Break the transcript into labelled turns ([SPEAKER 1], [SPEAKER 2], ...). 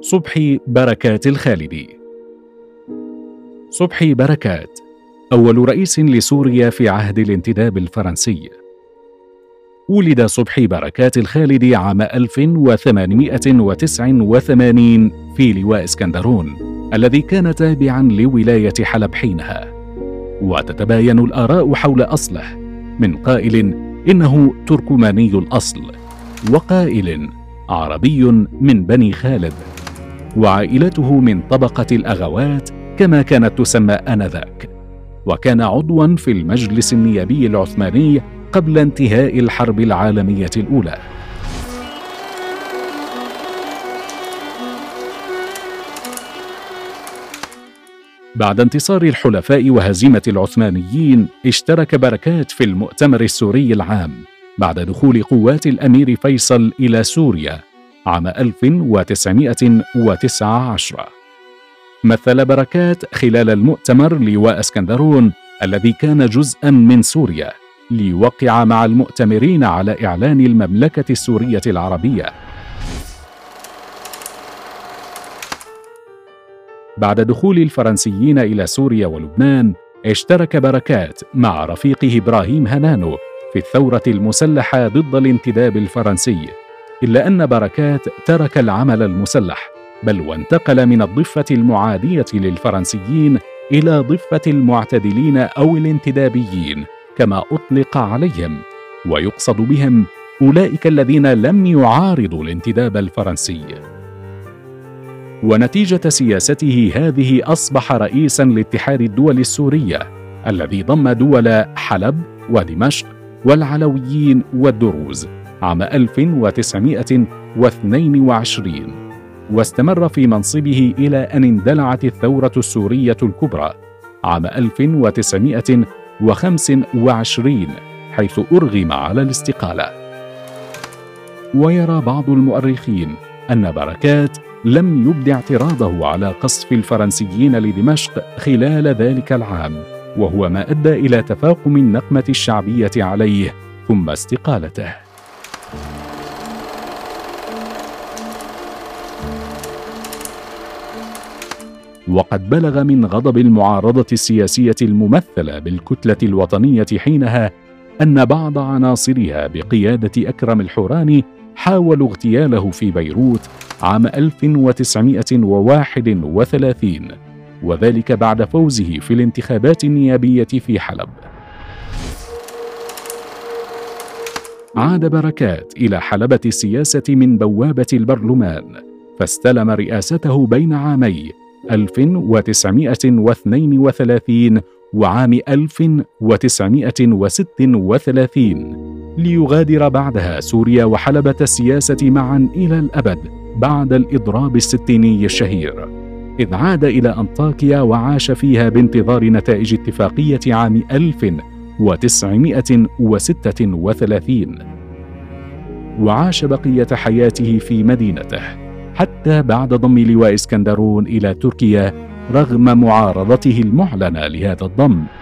[SPEAKER 1] صبحي بركات الخالدي. صبحي بركات أول رئيس لسوريا في عهد الانتداب الفرنسي. ولد صبحي بركات الخالدي عام 1889 في لواء اسكندرون الذي كان تابعا لولاية حلب حينها، وتتباين الآراء حول أصله، من قائل إنه تركماني الأصل، وقائل عربي من بني خالد، وعائلته من طبقة الأغوات كما كانت تسمى آنذاك، وكان عضوا في المجلس النيابي العثماني قبل انتهاء الحرب العالمية الأولى. بعد انتصار الحلفاء وهزيمة العثمانيين، اشترك بركات في المؤتمر السوري العام بعد دخول قوات الأمير فيصل إلى سوريا عام 1919. مثل بركات خلال المؤتمر لواء اسكندرون الذي كان جزءا من سوريا، ليوقع مع المؤتمرين على إعلان المملكة السورية العربية. بعد دخول الفرنسيين إلى سوريا ولبنان، اشترك بركات مع رفيقه إبراهيم هنانو في الثورة المسلحة ضد الانتداب الفرنسي، إلا أن بركات ترك العمل المسلح، بل وانتقل من الضفة المعادية للفرنسيين إلى ضفة المعتدلين أو الانتدابيين كما أطلق عليهم، ويقصد بهم أولئك الذين لم يعارضوا الانتداب الفرنسي. ونتيجة سياسته هذه أصبح رئيساً لاتحاد الدول السورية الذي ضم دول حلب ودمشق والعلويين والدروز عام 1922، واستمر في منصبه إلى أن اندلعت الثورة السورية الكبرى عام 1925 حيث أرغم على الاستقالة. ويرى بعض المؤرخين أن بركات لم يبد اعتراضه على قصف الفرنسيين لدمشق خلال ذلك العام، وهو ما أدى إلى تفاقم النقمة الشعبية عليه ثم استقالته. وقد بلغ من غضب المعارضة السياسية الممثلة بالكتلة الوطنية حينها أن بعض عناصرها بقيادة أكرم الحوراني حاولوا اغتياله في بيروت عام 1931، وذلك بعد فوزه في الانتخابات النيابية في حلب. عاد بركات إلى حلبة السياسة من بوابة البرلمان، فاستلم رئاسته بين عامي 1932 وعام 1936، ليغادر بعدها سوريا وحلبة السياسة معا إلى الأبد بعد الإضراب الستيني الشهير، إذ عاد إلى أنطاكيا وعاش فيها بانتظار نتائج اتفاقية عام 1936، وعاش بقية حياته في مدينته حتى بعد ضم لواء اسكندرون إلى تركيا رغم معارضته المعلنة لهذا الضم.